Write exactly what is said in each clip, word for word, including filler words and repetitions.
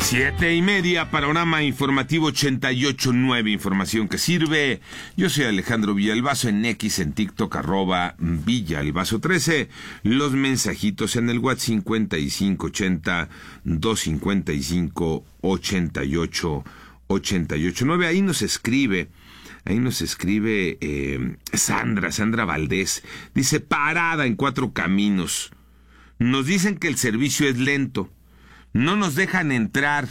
Siete y media, Panorama Informativo ochenta y ocho punto nueve, información que sirve. Yo soy Alejandro Villalbazo, en X, en TikTok, arroba Villalbazo trece. Los mensajitos en el WhatsApp cincuenta y cinco ochenta, doscientos cincuenta y cinco, ochenta y ocho, ochenta y ocho nueve. Ahí nos escribe, ahí nos escribe eh, Sandra, Sandra Valdés. Dice, parada en Cuatro Caminos. Nos dicen que el servicio es lento. No nos dejan entrar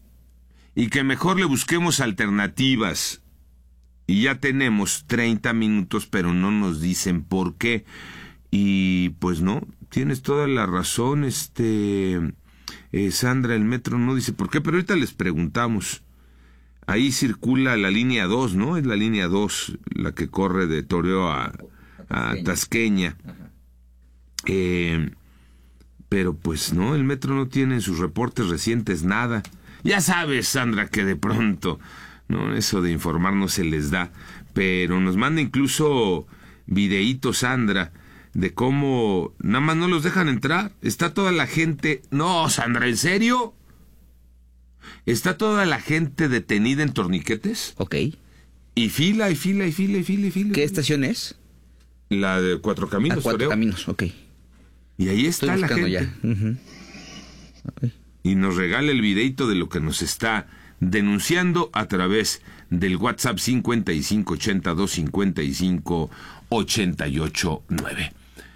y que mejor le busquemos alternativas. Y ya tenemos treinta minutos, pero no nos dicen por qué. Y pues no, tienes toda la razón, este eh, Sandra, el metro no dice por qué, pero ahorita les preguntamos. Ahí circula la línea dos, ¿no? Es la línea dos la que corre de Toreo a, a Tasqueña. Eh... Pero pues no, el metro no tiene en sus reportes recientes nada. Ya sabes, Sandra, que de pronto, no, eso de informar no se les da. Pero nos manda incluso videitos, Sandra, de cómo nada más no los dejan entrar. Está toda la gente... No, Sandra, ¿en serio? ¿Está toda la gente detenida en torniquetes? Ok. Y fila, y fila, y fila, y fila, y fila. ¿Qué estación es? La de Cuatro Caminos. A Cuatro creo. Caminos, ok. Y ahí está la gente. Ya. Uh-huh. Okay. Y nos regala el videito de lo que nos está denunciando a través del WhatsApp cincuenta y cinco ochenta, doscientos cincuenta y cinco, ochenta y ocho nueve.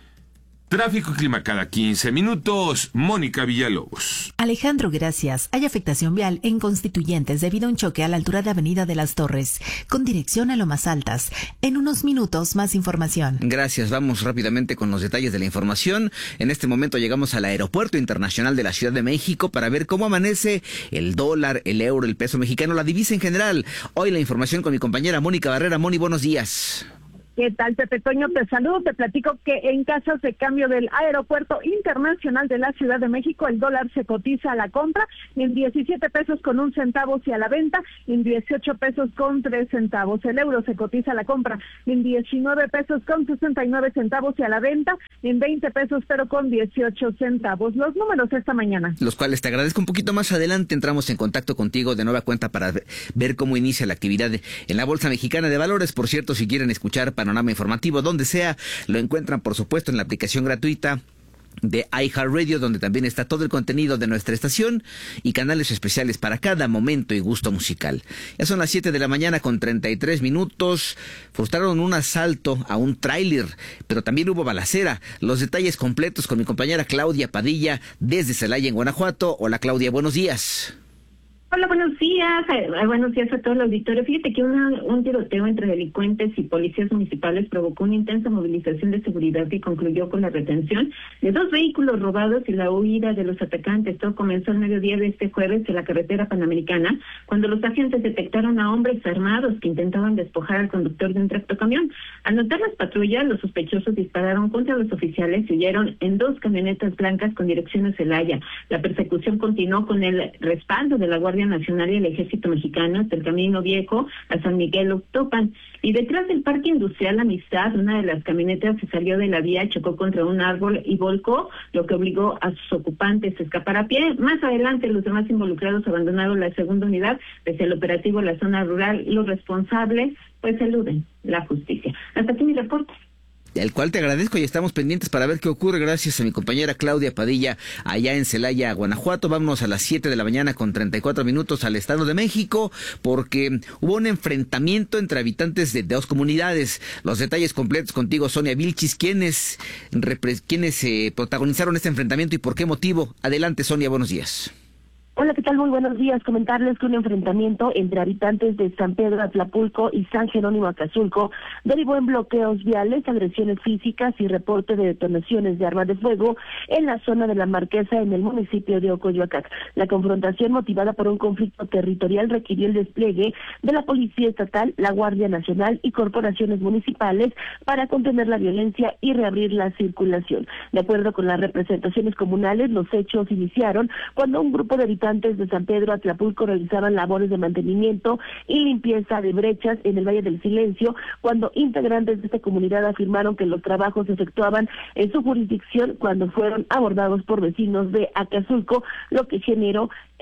Tráfico y clima cada quince minutos. Mónica Villalobos. Alejandro, gracias. Hay afectación vial en Constituyentes debido a un choque a la altura de Avenida de las Torres, con dirección a Lomas Altas. En unos minutos, más información. Gracias. Vamos rápidamente con los detalles de la información. En este momento llegamos al Aeropuerto Internacional de la Ciudad de México para ver cómo amanece el dólar, el euro, el peso mexicano, la divisa en general. Hoy la información con mi compañera Mónica Barrera. Moni, buenos días. ¿Qué tal, Pepe Toño? Te saludo, te platico que en casas de cambio del Aeropuerto Internacional de la Ciudad de México, el dólar se cotiza a la compra en diecisiete pesos con un centavo y a la venta en dieciocho pesos con tres centavos. El euro se cotiza a la compra en diecinueve pesos con sesenta y nueve centavos y a la venta en veinte pesos pero con dieciocho centavos. Los números esta mañana. Los cuales te agradezco. Un poquito más adelante entramos en contacto contigo de nueva cuenta para ver cómo inicia la actividad en la Bolsa Mexicana de Valores. Por cierto, si quieren escuchar Panorama Informativo donde sea, lo encuentran por supuesto en la aplicación gratuita de iHeartRadio, donde también está todo el contenido de nuestra estación y canales especiales para cada momento y gusto musical. Ya son las siete de la mañana con treinta y tres minutos. Frustraron un asalto a un tráiler, pero también hubo balacera. Los detalles completos con mi compañera Claudia Padilla desde Celaya, en Guanajuato. Hola, Claudia, buenos días. Hola, buenos días. Eh, buenos días a todo el auditorio. Fíjate que una, un tiroteo entre delincuentes y policías municipales provocó una intensa movilización de seguridad que concluyó con la retención de dos vehículos robados y la huida de los atacantes. Todo comenzó al mediodía de este jueves en la carretera panamericana, cuando los agentes detectaron a hombres armados que intentaban despojar al conductor de un tractocamión. Al notar las patrullas, los sospechosos dispararon contra los oficiales y huyeron en dos camionetas blancas con dirección a Celaya. La persecución continuó con el respaldo de la Guardia Nacional y el Ejército Mexicano hasta el Camino Viejo a San Miguel Octopan. Y detrás del Parque Industrial Amistad, una de las camionetas se salió de la vía, chocó contra un árbol y volcó, lo que obligó a sus ocupantes a escapar a pie. Más adelante, los demás involucrados abandonaron la segunda unidad. Desde el operativo en la zona rural, los responsables pues eluden la justicia. Hasta aquí mi reporte. El cual te agradezco y estamos pendientes para ver qué ocurre. Gracias a mi compañera Claudia Padilla allá en Celaya, Guanajuato. Vámonos a las siete de la mañana con treinta y cuatro minutos al Estado de México, porque hubo un enfrentamiento entre habitantes de dos comunidades. Los detalles completos contigo, Sonia Vilchis. ¿Quiénes, quiénes eh, protagonizaron este enfrentamiento y por qué motivo? Adelante, Sonia, buenos días. Hola, ¿qué tal? Muy buenos días. Comentarles que un enfrentamiento entre habitantes de San Pedro Atlapulco y San Jerónimo Acazulco derivó en bloqueos viales, agresiones físicas y reporte de detonaciones de armas de fuego en la zona de la Marquesa en el municipio de Ocoyoacac. La confrontación, motivada por un conflicto territorial, requirió el despliegue de la Policía Estatal, la Guardia Nacional y corporaciones municipales para contener la violencia y reabrir la circulación. De acuerdo con las representaciones comunales, los hechos iniciaron cuando un grupo de habitantes de San Pedro Atlapulco realizaban labores de mantenimiento y limpieza de brechas en el Valle del Silencio, cuando integrantes de esta comunidad afirmaron que los trabajos se efectuaban en su jurisdicción, cuando fueron abordados por vecinos de Acazulco, lo que generó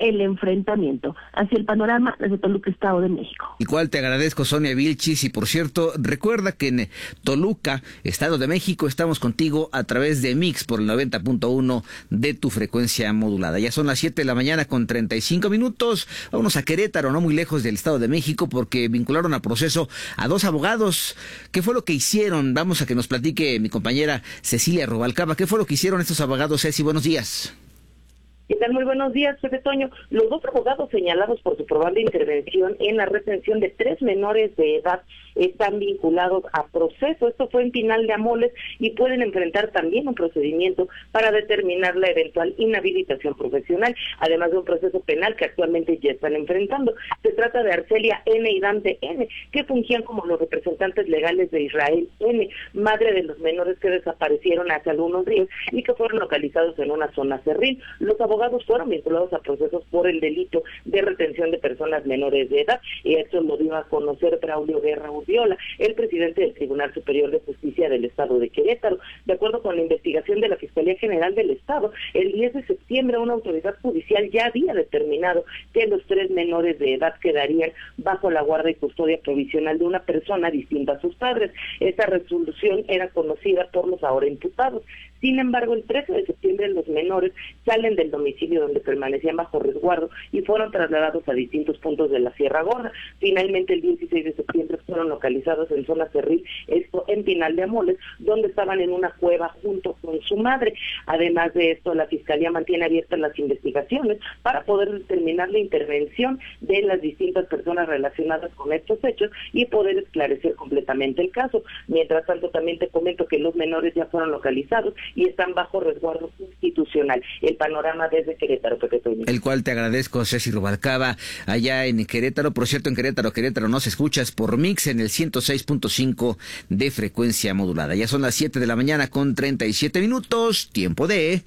el enfrentamiento. Así el panorama desde Toluca, Estado de México. Igual te agradezco, Sonia Vilchis, y por cierto, recuerda que en Toluca, Estado de México, estamos contigo a través de Mix por el noventa punto uno de tu frecuencia modulada. Ya son las siete de la mañana con treinta y cinco minutos. Vámonos a Querétaro, no muy lejos del Estado de México, porque vincularon a proceso a dos abogados. ¿Qué fue lo que hicieron? Vamos a que nos platique mi compañera Cecilia Rubalcaba. ¿Qué fue lo que hicieron estos abogados? Ceci, buenos días. ¿Qué tal? Muy buenos días, Pepe Toño. Los dos abogados señalados por su probable intervención en la retención de tres menores de edad están vinculados a proceso. Esto fue en Pinal de Amoles y pueden enfrentar también un procedimiento para determinar la eventual inhabilitación profesional, además de un proceso penal que actualmente ya están enfrentando. Se trata de Arcelia N. y Dante N., que fungían como los representantes legales de Israel N., madre de los menores que desaparecieron hace algunos días y que fueron localizados en una zona cerril. Los abogados fueron vinculados a procesos por el delito de retención de personas menores de edad, y esto lo dio a conocer Braulio Guerra Urriola, el presidente del Tribunal Superior de Justicia del Estado de Querétaro. De acuerdo con la investigación de la Fiscalía General del Estado, el diez de septiembre una autoridad judicial ya había determinado que los tres menores de edad quedarían bajo la guardia y custodia provisional de una persona distinta a sus padres. Esta resolución era conocida por los ahora imputados. Sin embargo, el trece de septiembre los menores salen del domicilio donde permanecían bajo resguardo y fueron trasladados a distintos puntos de la Sierra Gorda. Finalmente, el dieciséis de septiembre fueron localizados en zona cerril, esto en Pinal de Amoles, donde estaban en una cueva junto con su madre. Además de esto, la Fiscalía mantiene abiertas las investigaciones para poder determinar la intervención de las distintas personas relacionadas con estos hechos y poder esclarecer completamente el caso. Mientras tanto, también te comento que los menores ya fueron localizados y están bajo resguardo institucional. El panorama desde Querétaro, Pepe Toño. El cual te agradezco, Ceci Rubalcaba, allá en Querétaro. Por cierto, en Querétaro, Querétaro nos escuchas por Mix en el ciento seis punto cinco de frecuencia modulada. Ya son las siete de la mañana con treinta y siete minutos, tiempo de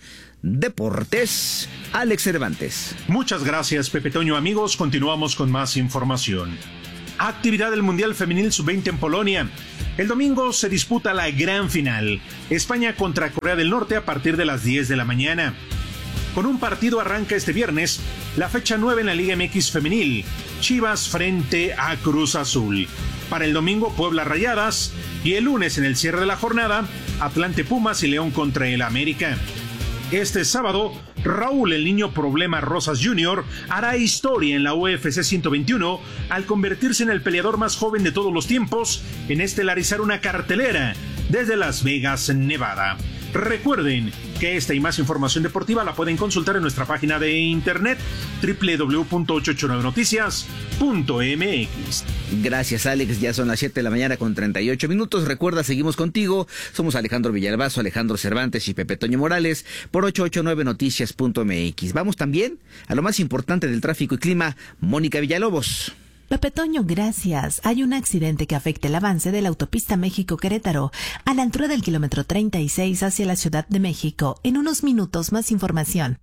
Deportes. Alex Cervantes. Muchas gracias, Pepe Toño. Amigos, continuamos con más información. Actividad del Mundial Femenil sub veinte en Polonia. El domingo se disputa la gran final. España contra Corea del Norte a partir de las diez de la mañana. Con un partido arranca este viernes la fecha nueve en la Liga M X Femenil. Chivas frente a Cruz Azul. Para el domingo, Puebla Rayadas. Y el lunes, en el cierre de la jornada, Atlante Pumas y León contra el América. Este sábado, Raúl el Niño Problema Rosas junior hará historia en la U F C ciento veintiuno al convertirse en el peleador más joven de todos los tiempos en estelarizar una cartelera desde Las Vegas, Nevada. Recuerden que esta y más información deportiva la pueden consultar en nuestra página de internet doble u doble u doble u punto ochocientos ochenta y nueve noticias punto m x. Gracias, Alex. Ya son las siete de la mañana con treinta y ocho minutos. Recuerda, seguimos contigo. Somos Alejandro Villalbazo, Alejandro Cervantes y Pepe Toño Morales por ochocientos ochenta y nueve noticias punto m x. Vamos también a lo más importante del tráfico y clima. Mónica Villalobos. Pepe Toño, gracias. Hay un accidente que afecta el avance de la autopista México-Querétaro a la altura del kilómetro treinta y seis hacia la Ciudad de México. En unos minutos, más información.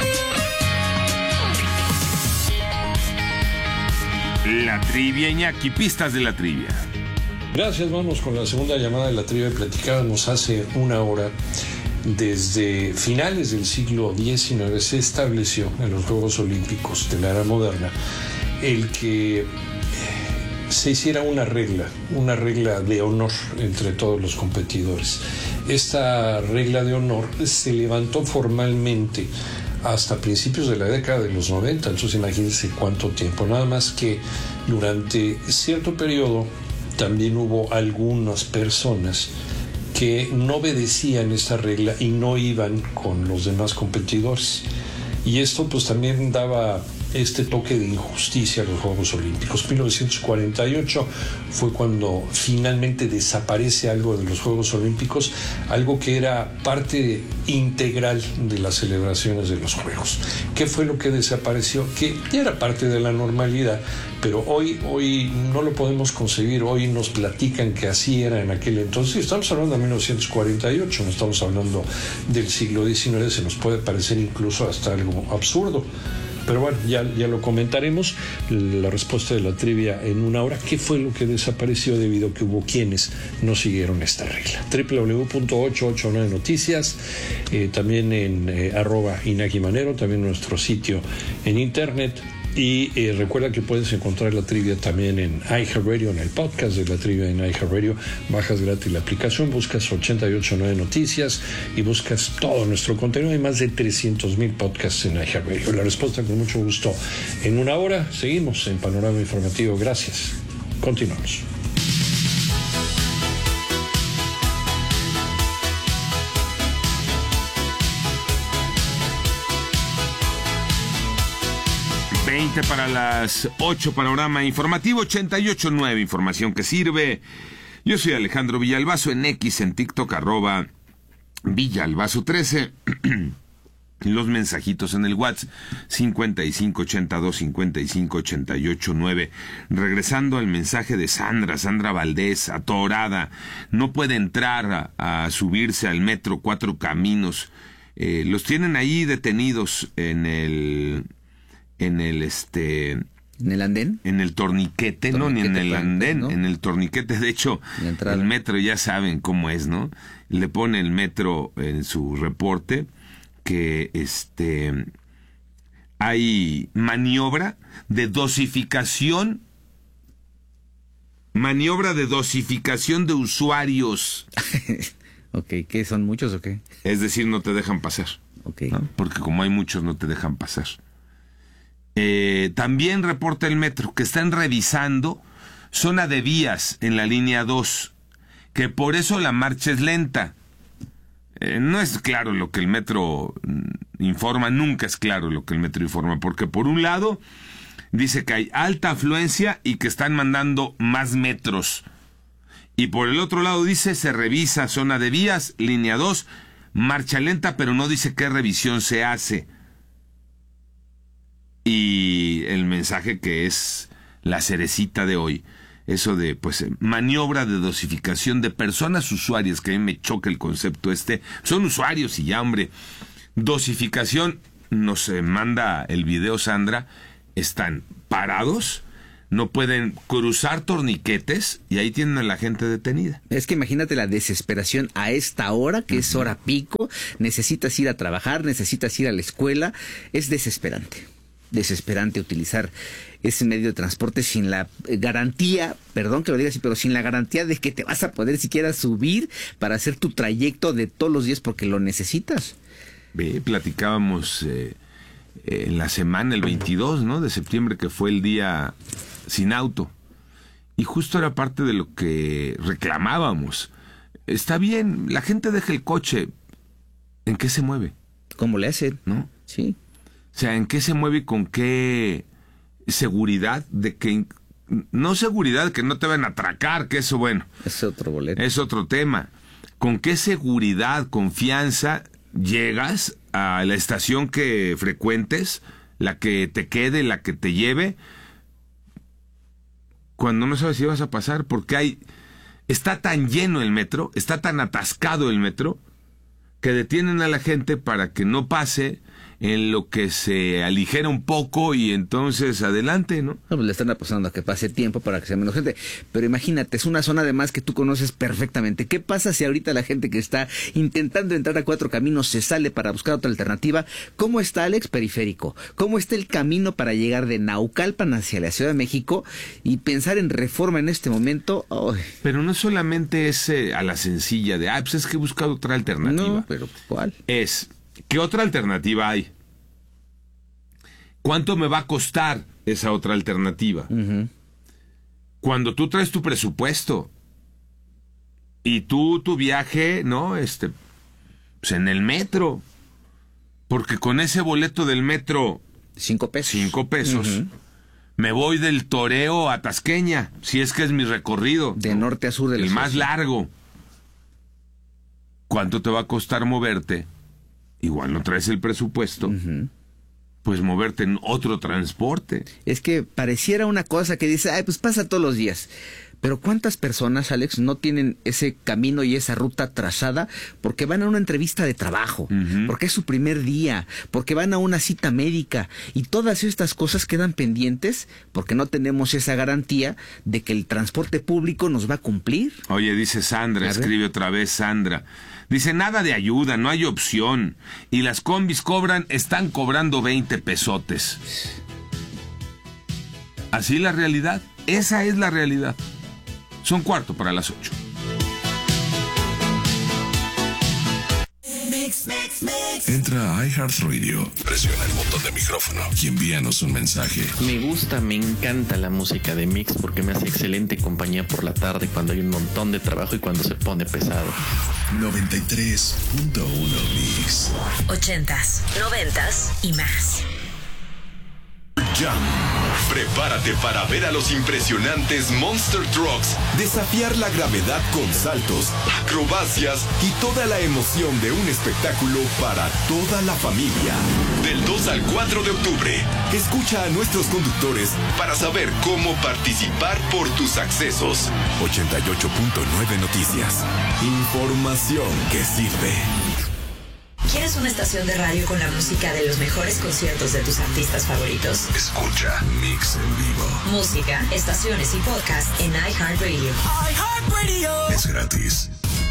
La trivia, Iñaki, pistas de la trivia. Gracias, vamos con la segunda llamada de la trivia. Platicábamos hace una hora. Desde finales del siglo diecinueve se estableció en los Juegos Olímpicos de la era moderna el que se hiciera una regla, una regla de honor entre todos los competidores. Esta regla de honor se levantó formalmente hasta principios de la década de los noventa, entonces imagínense cuánto tiempo, nada más que durante cierto periodo también hubo algunas personas que no obedecían esta regla y no iban con los demás competidores. Y esto pues también daba este toque de injusticia a los Juegos Olímpicos. mil novecientos cuarenta y ocho fue cuando finalmente desaparece algo de los Juegos Olímpicos, algo que era parte integral de las celebraciones de los Juegos. ¿Qué fue lo que desapareció? Que ya era parte de la normalidad, pero hoy, hoy no lo podemos concebir. Hoy nos platican que así era en aquel entonces. Estamos hablando de mil novecientos cuarenta y ocho, no estamos hablando del siglo diecinueve, se nos puede parecer incluso hasta algo absurdo. Pero bueno, ya, ya lo comentaremos. La respuesta de la trivia en una hora. ¿Qué fue lo que desapareció debido a que hubo quienes no siguieron esta regla? doble u doble u doble u punto ochocientos ochenta y nueve Noticias, eh, también en eh, arroba Inaki Manero, también nuestro sitio en internet. Y eh, recuerda que puedes encontrar la trivia también en iHeartRadio, en el podcast de la trivia en iHeartRadio. Bajas gratis la aplicación, buscas ochenta y ocho nueve Noticias y buscas todo nuestro contenido. Hay más de trescientos mil podcasts en iHeartRadio. La respuesta con mucho gusto en una hora. Seguimos en Panorama Informativo. Gracias. Continuamos. veinte para las ocho, Panorama Informativo ochenta y ocho nueve, información que sirve. Yo soy Alejandro Villalbazo, en X, en TikTok, arroba Villalbazo trece. Los mensajitos en el WhatsApp cincuenta y cinco ochenta y dos cincuenta y cinco ochenta y ocho nueve. Regresando al mensaje de Sandra, Sandra Valdés, atorada, no puede entrar a, a subirse al metro Cuatro Caminos. Eh, los tienen ahí detenidos en el... en el este en el andén, en el torniquete, torniquete no ni en el andén, ¿no? En el torniquete. De hecho, el metro ya saben cómo es, ¿no? Le pone el metro en su reporte que este hay maniobra de dosificación maniobra de dosificación de usuarios. Ok, ¿qué son muchos o qué? Es decir, no te dejan pasar. Okay. ¿No? Porque como hay muchos, no te dejan pasar. Eh, también reporta el metro que están revisando zona de vías en la línea dos, que por eso la marcha es lenta. Eh, no es claro lo que el metro informa, nunca es claro lo que el metro informa, porque por un lado dice que hay alta afluencia y que están mandando más metros, y por el otro lado dice se revisa zona de vías, línea dos, marcha lenta, pero no dice qué revisión se hace. Y el mensaje que es la cerecita de hoy, eso de, pues, maniobra de dosificación de personas usuarias, que a mí me choca el concepto este. Son usuarios y ya, hombre. Dosificación, nos eh, manda el video Sandra, están parados, no pueden cruzar torniquetes y ahí tienen a la gente detenida. Es que imagínate la desesperación a esta hora, que uh-huh. es hora pico, necesitas ir a trabajar, necesitas ir a la escuela, es desesperante. Desesperante utilizar ese medio de transporte sin la garantía, perdón que lo diga así, pero sin la garantía de que te vas a poder siquiera subir para hacer tu trayecto de todos los días porque lo necesitas. Ve, platicábamos eh, en la semana, el veintidós, ¿no?, de septiembre, que fue el día sin auto. Y justo era parte de lo que reclamábamos. Está bien, la gente deja el coche. ¿En qué se mueve? ¿Cómo le hacen? ¿No? Sí. O sea, ¿en qué se mueve y con qué seguridad de que... No seguridad que no te van a atracar, que eso, bueno... Es otro boleto. Es otro tema. ¿Con qué seguridad, confianza llegas a la estación que frecuentes, la que te quede, la que te lleve, cuando no sabes si vas a pasar? Porque hay... Está tan lleno el metro, está tan atascado el metro, que detienen a la gente para que no pase, en lo que se aligera un poco y entonces adelante, ¿no? No, pues le están apostando a que pase tiempo para que sea menos gente. Pero imagínate, es una zona además que tú conoces perfectamente. ¿Qué pasa si ahorita la gente que está intentando entrar a Cuatro Caminos se sale para buscar otra alternativa? ¿Cómo está, Alex? Periférico. ¿Cómo está el camino para llegar de Naucalpan hacia la Ciudad de México? Y pensar en Reforma en este momento... ¡ay! Pero no solamente es eh, a la sencilla de, ah, pues es que he buscado otra alternativa. No, pero ¿cuál? Es... ¿Qué otra alternativa hay? ¿Cuánto me va a costar esa otra alternativa? Uh-huh. Cuando tú traes tu presupuesto y tú tu viaje, ¿no? Este, pues en el metro. Porque con ese boleto del metro... Cinco pesos. Cinco pesos. Uh-huh. Me voy del Toreo a Tasqueña, si es que es mi recorrido. De ¿no? norte a sur del El más largo. ¿Cuánto te va a costar moverte? Igual no traes el presupuesto, uh-huh. pues moverte en otro transporte. Es que pareciera una cosa que dice, ay, pues pasa todos los días. Pero ¿cuántas personas, Alex, no tienen ese camino y esa ruta trazada porque van a una entrevista de trabajo, uh-huh. porque es su primer día, porque van a una cita médica, y todas estas cosas quedan pendientes porque no tenemos esa garantía de que el transporte público nos va a cumplir? Oye, dice Sandra, escribe otra vez Sandra. Dice, nada de ayuda, no hay opción. Y las combis cobran, están cobrando veinte pesotes. Así la realidad, esa es la realidad. Son cuarto para las ocho. Entra a iHeartRadio, presiona el botón de micrófono y envíanos un mensaje. Me gusta, me encanta la música de Mix porque me hace excelente compañía por la tarde cuando hay un montón de trabajo y cuando se pone pesado. noventa y tres punto uno Mix. Ochentas, noventas y más. Jam. Prepárate para ver a los impresionantes Monster Trucks desafiar la gravedad con saltos, acrobacias y toda la emoción de un espectáculo para toda la familia. Del dos al cuatro de octubre, escucha a nuestros conductores para saber cómo participar por tus accesos. ochenta y ocho punto nueve Noticias. Información que sirve. ¿Quieres una estación de radio con la música de los mejores conciertos de tus artistas favoritos? Escucha Mix en vivo. Música, estaciones y podcast en iHeartRadio. iHeartRadio. Es gratis.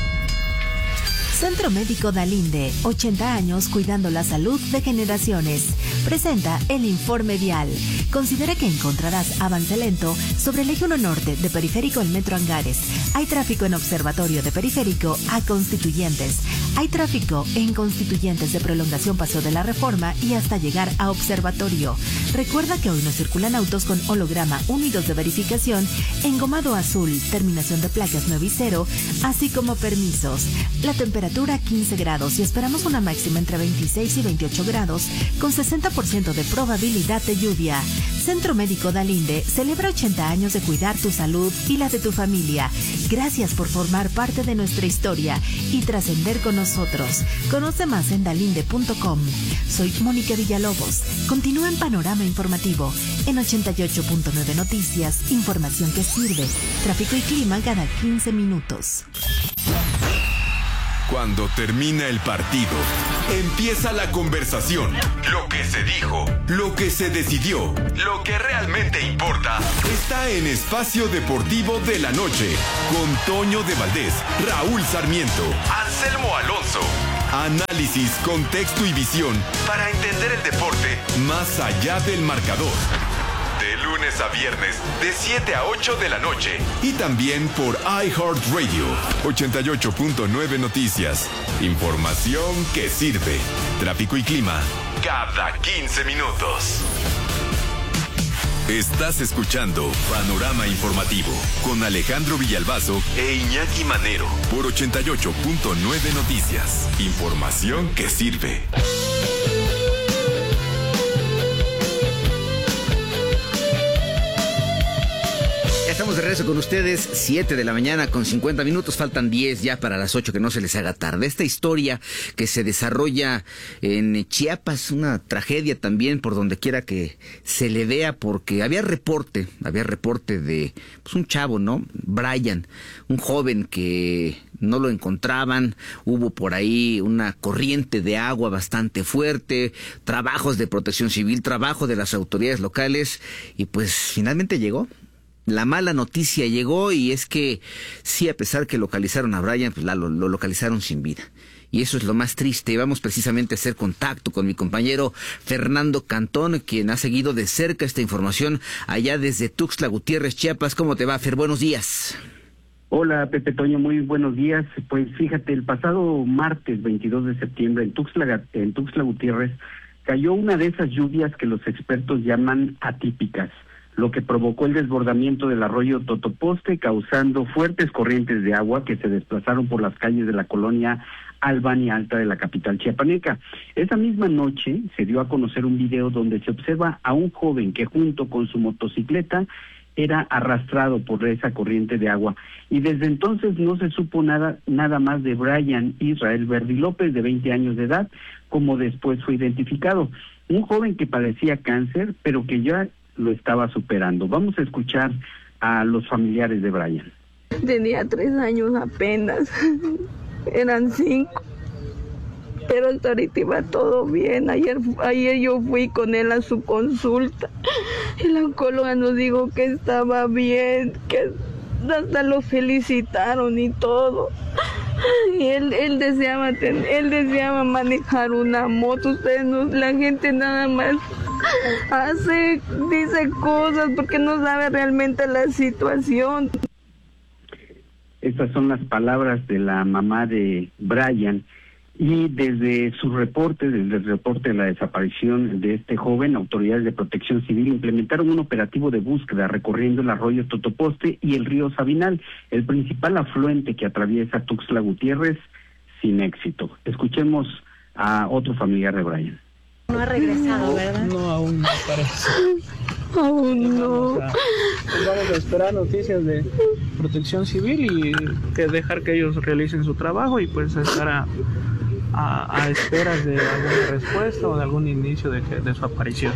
Centro Médico Dalinde, ochenta años cuidando la salud de generaciones. Presenta el informe vial. Considera que encontrarás avance lento sobre el eje uno norte de Periférico al Metro Angares. Hay tráfico en Observatorio de Periférico a Constituyentes. Hay tráfico en Constituyentes de Prolongación Paseo de la Reforma y hasta llegar a Observatorio. Recuerda que hoy no circulan autos con holograma uno y dos de verificación, engomado azul, terminación de placas nueve y cero, así como permisos. La temperatura quince grados y esperamos una máxima entre veintiséis y veintiocho grados con sesenta por ciento de probabilidad de lluvia. Centro Médico Dalinde celebra ochenta años de cuidar tu salud y la de tu familia. Gracias por formar parte de nuestra historia y trascender con nosotros. Conoce más en dalinde punto com. Soy Mónica Villalobos. Continúa en Panorama Informativo en ochenta y ocho punto nueve Noticias. Información que sirve. Tráfico y clima cada quince minutos. Cuando termina el partido, empieza la conversación. Lo que se dijo, lo que se decidió, lo que realmente importa, está en Espacio Deportivo de la Noche, con Toño de Valdés, Raúl Sarmiento, Anselmo Alonso. Análisis, contexto y visión para entender el deporte más allá del marcador. De lunes a viernes, de siete a ocho de la noche. Y también por iHeartRadio, ochenta y ocho punto nueve Noticias. Información que sirve. Tráfico y clima cada quince minutos. Estás escuchando Panorama Informativo con Alejandro Villalbazo e Iñaki Manero por ochenta y ocho punto nueve Noticias. Información que sirve. Estamos de regreso con ustedes, siete de la mañana con cincuenta minutos, faltan diez ya para las ocho, que no se les haga tarde. Esta historia que se desarrolla en Chiapas, una tragedia también por donde quiera que se le vea, porque había reporte, había reporte de pues, un chavo, ¿no? Brian, un joven que no lo encontraban, hubo por ahí una corriente de agua bastante fuerte, trabajos de protección civil, trabajo de las autoridades locales, y pues finalmente llegó. La mala noticia llegó, y es que sí, a pesar que localizaron a Brian, pues la, lo, lo localizaron sin vida. Y eso es lo más triste. Y vamos precisamente a hacer contacto con mi compañero Fernando Cantón, quien ha seguido de cerca esta información allá desde Tuxtla Gutiérrez, Chiapas. ¿Cómo te va, Fer? Buenos días. Hola, Pepe Toño, muy buenos días. Pues fíjate, el pasado martes veintidós de septiembre en Tuxtla, en Tuxtla Gutiérrez cayó una de esas lluvias que los expertos llaman atípicas, lo que provocó el desbordamiento del arroyo Totoposte, causando fuertes corrientes de agua que se desplazaron por las calles de la colonia Albania Alta de la capital chiapaneca. Esa misma noche se dio a conocer un video donde se observa a un joven que junto con su motocicleta era arrastrado por esa corriente de agua, y desde entonces no se supo nada nada más de Brian Israel Verdi López, de veinte años de edad, como después fue identificado, un joven que padecía cáncer, pero que ya lo estaba superando. Vamos a escuchar a los familiares de Brian. Tenía tres años apenas, eran cinco, pero hasta ahorita iba todo bien. Ayer, ayer yo fui con él a su consulta y la oncóloga nos dijo que estaba bien, que hasta lo felicitaron y todo. Y él, él deseaba ten, él deseaba manejar una moto. Ustedes no, la gente nada más hace, dice cosas porque no sabe realmente la situación. Estas son las palabras de la mamá de Brian, y desde su reporte, desde el reporte de la desaparición de este joven, autoridades de Protección Civil implementaron un operativo de búsqueda recorriendo el arroyo Totoposte y el río Sabinal, el principal afluente que atraviesa Tuxtla Gutiérrez, sin éxito. Escuchemos a otro familiar de Brian. No ha regresado, ¿verdad? No, aún no parece. Aún no. Vamos a, pues vamos a esperar noticias de Protección Civil y que dejar que ellos realicen su trabajo y pues estar a, a, a esperas de alguna respuesta o de algún inicio de, de su aparición.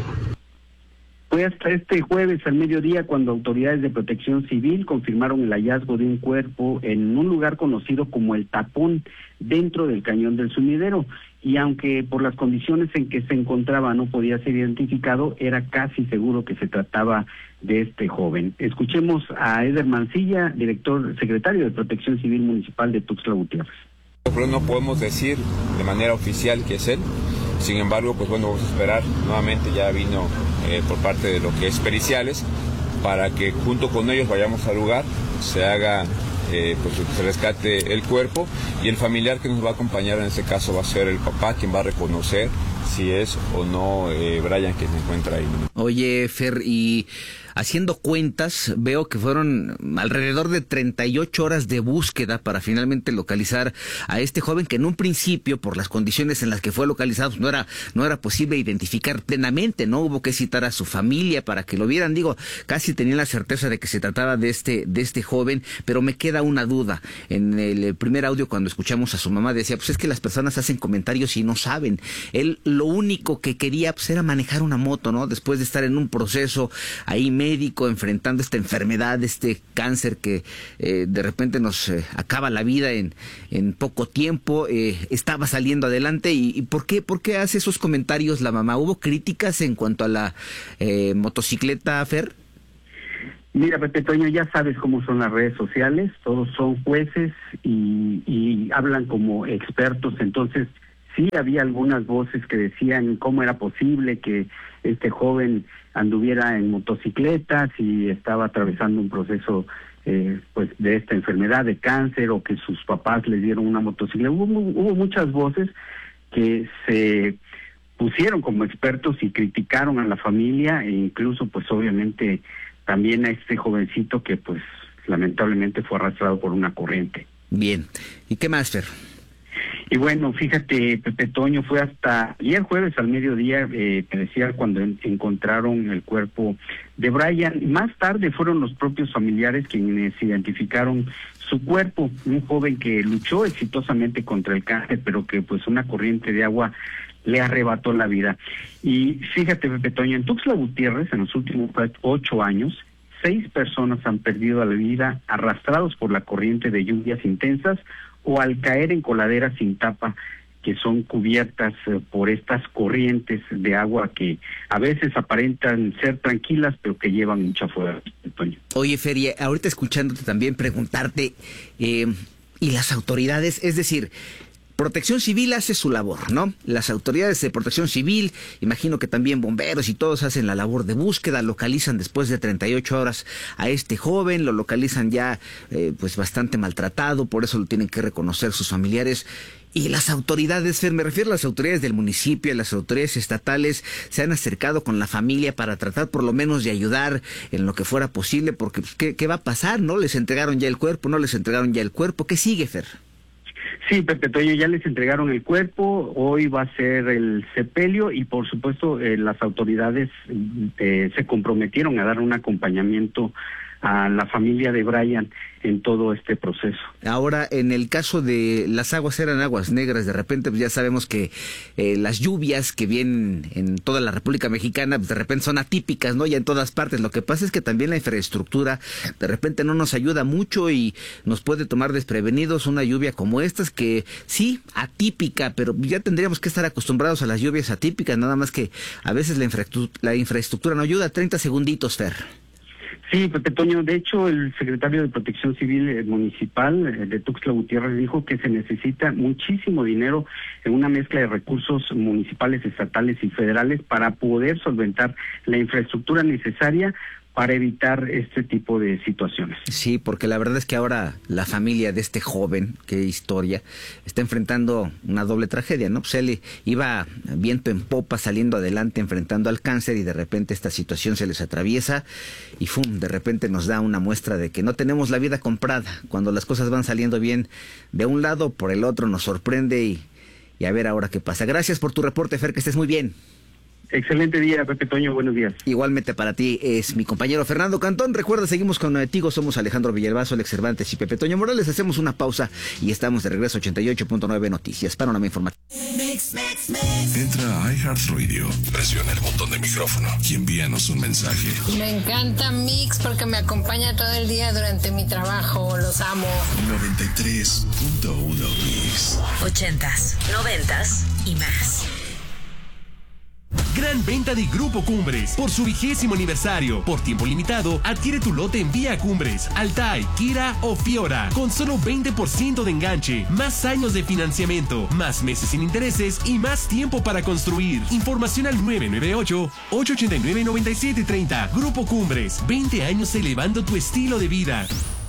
Fue hasta este jueves al mediodía cuando autoridades de Protección Civil confirmaron el hallazgo de un cuerpo en un lugar conocido como El Tapón, dentro del Cañón del Sumidero. Y aunque por las condiciones en que se encontraba no podía ser identificado, era casi seguro que se trataba de este joven. Escuchemos a Eder Mancilla, director secretario de Protección Civil Municipal de Tuxtla Gutiérrez. No podemos decir de manera oficial que es él. Sin embargo, pues bueno, vamos a esperar. Nuevamente ya vino eh, por parte de lo que es periciales, para que junto con ellos vayamos al lugar, se haga, eh, pues se rescate el cuerpo, y el familiar que nos va a acompañar en este caso va a ser el papá, quien va a reconocer si es o no eh, Brian quien se encuentra ahí. Oye, Fer, y haciendo cuentas, veo que fueron alrededor de treinta y ocho horas de búsqueda para finalmente localizar a este joven que en un principio, por las condiciones en las que fue localizado, no era, no era posible identificar plenamente, ¿no? Hubo que citar a su familia para que lo vieran. Digo, casi tenía la certeza de que se trataba de este, de este joven, pero me queda una duda. En el primer audio, cuando escuchamos a su mamá, decía, pues es que las personas hacen comentarios y no saben. Él lo único que quería, pues, era manejar una moto, ¿no? Después de estar en un proceso ahí médico, enfrentando esta enfermedad, este cáncer que eh, de repente nos eh, acaba la vida en, en poco tiempo, eh, estaba saliendo adelante. ¿Y, y por qué por qué hace esos comentarios la mamá? ¿Hubo críticas en cuanto a la eh, motocicleta, Fer? Mira, Pepe Toño, ya sabes cómo son las redes sociales, todos son jueces y, y hablan como expertos, entonces sí había algunas voces que decían cómo era posible que este joven anduviera en motocicletas y estaba atravesando un proceso eh, pues de esta enfermedad de cáncer, o que sus papás le dieron una motocicleta. Hubo, hubo muchas voces que se pusieron como expertos y criticaron a la familia, e incluso pues obviamente también a este jovencito que pues lamentablemente fue arrastrado por una corriente. Bien, ¿y qué más, Fer? Y bueno, fíjate, Pepe Toño, fue hasta ayer jueves al mediodía, eh, te decía, cuando en, encontraron el cuerpo de Brian. Más tarde fueron los propios familiares quienes identificaron su cuerpo, un joven que luchó exitosamente contra el cáncer, pero que pues una corriente de agua le arrebató la vida. Y fíjate, Pepe Toño, en Tuxtla Gutiérrez, en los últimos ocho años, seis personas han perdido la vida arrastrados por la corriente de lluvias intensas o al caer en coladeras sin tapa, que son cubiertas eh, por estas corrientes de agua que a veces aparentan ser tranquilas, pero que llevan mucha fuerza. Oye, Feria, ahorita escuchándote también preguntarte, eh, ¿y las autoridades? Es decir, Protección Civil hace su labor, ¿no? Las autoridades de Protección Civil, imagino que también bomberos y todos hacen la labor de búsqueda, localizan después de treinta y ocho horas a este joven, lo localizan ya eh, pues bastante maltratado, por eso lo tienen que reconocer sus familiares. Y las autoridades, Fer, me refiero a las autoridades del municipio, a las autoridades estatales, se han acercado con la familia para tratar por lo menos de ayudar en lo que fuera posible, porque pues, ¿qué, qué va a pasar, no? Les entregaron ya el cuerpo, no les entregaron ya el cuerpo, ¿qué sigue, Fer? Sí, Pepe Toño, ya les entregaron el cuerpo, hoy va a ser el sepelio y por supuesto eh, las autoridades eh, se comprometieron a dar un acompañamiento a la familia de Brian en todo este proceso. Ahora, en el caso de las aguas eran aguas negras, de repente pues ya sabemos que eh, las lluvias que vienen en toda la República Mexicana, pues de repente son atípicas, ¿no? Ya en todas partes. Lo que pasa es que también la infraestructura de repente no nos ayuda mucho y nos puede tomar desprevenidos una lluvia como estas, que sí, atípica, pero ya tendríamos que estar acostumbrados a las lluvias atípicas, nada más que a veces la infraestructura, la infraestructura no ayuda. treinta segunditos, Fer. Sí, Pepe Toño, de hecho el secretario de Protección Civil eh, Municipal eh, de Tuxtla Gutiérrez dijo que se necesita muchísimo dinero en una mezcla de recursos municipales, estatales y federales para poder solventar la infraestructura necesaria para evitar este tipo de situaciones. Sí, porque la verdad es que ahora la familia de este joven, qué historia, está enfrentando una doble tragedia, ¿no? Pues él iba viento en popa, saliendo adelante, enfrentando al cáncer, y de repente esta situación se les atraviesa y ¡fum!, de repente nos da una muestra de que no tenemos la vida comprada. Cuando las cosas van saliendo bien de un lado, por el otro nos sorprende y, y a ver ahora qué pasa. Gracias por tu reporte, Fer, que estés muy bien. Excelente día, Pepe Toño, buenos días. Igualmente para ti, es mi compañero Fernando Cantón. Recuerda, seguimos con Tigo, somos Alejandro Villalbazo, Alex Cervantes y Pepe Toño Morales. Hacemos una pausa y estamos de regreso a ochenta y ocho punto nueve Noticias, Panorama Informativo. Entra a iHeartRadio, presiona el botón de micrófono y envíanos un mensaje. Me encanta Mix porque me acompaña todo el día durante mi trabajo, los amo. noventa y tres punto uno Mix. Ochentas, noventas y más. Gran venta de Grupo Cumbres. Por su vigésimo aniversario, por tiempo limitado, adquiere tu lote en Vía Cumbres, Altai, Kira o Fiora, con solo veinte por ciento de enganche, más años de financiamiento, más meses sin intereses y más tiempo para construir. Información al nueve nueve ocho, ocho ocho nueve, nueve siete tres cero. Grupo Cumbres, veinte años elevando tu estilo de vida.